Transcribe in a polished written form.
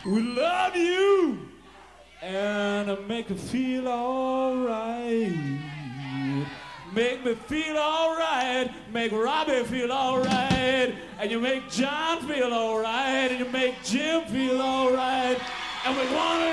We love you and make me feel alright. Make me feel alright, make Robbie feel alright, and you make John feel alright, and you make Jim feel alright, and we want